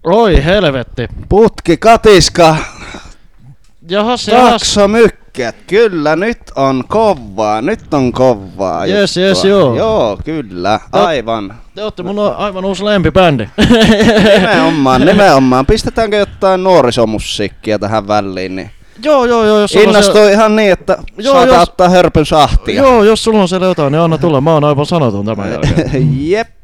Oi helvetti. Putki, katiska, Jahas. taksomykkät. Kyllä, nyt on kovaa Yes, juttua. joo. Joo, kyllä, aivan. Te ootte mun aivan uusi lempibändi. Nimenomaan. Pistetäänkö jotain nuorisomusiikkia tähän väliin, niin Joo, jos sulla on innostui ihan niin, että saattaa ottaa hörpyn sahtia. Joo, jos sulla on siellä jotain, niin anna tulla. Mä oon aivan sanaton tämän jälkeen. Jep.